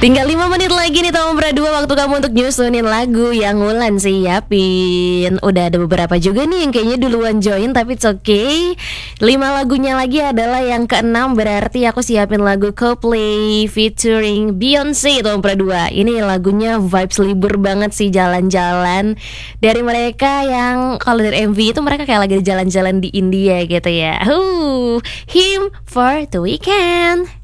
Tinggal 5 menit lagi nih Tom Berdua, waktu kamu untuk nyusunin lagu yang Wulan siapin. Udah ada beberapa juga nih yang kayaknya duluan join, tapi it's okay. 5 lagunya lagi adalah yang keenam, berarti aku siapin lagu Coldplay featuring Beyonce Tom Berdua. Ini lagunya vibes libur banget sih, jalan-jalan. Dari mereka yang kalau dari MV itu mereka kayak lagi jalan-jalan di India gitu ya. Him for the Weekend.